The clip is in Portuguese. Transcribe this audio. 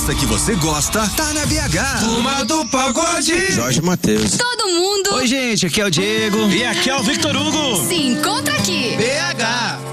festa que você gosta, tá na BH. Turma do Pagode. Jorge Mateus. Todo mundo. Oi, gente, aqui é o Diego. E aqui é o Victor Hugo. Se encontra aqui. BH.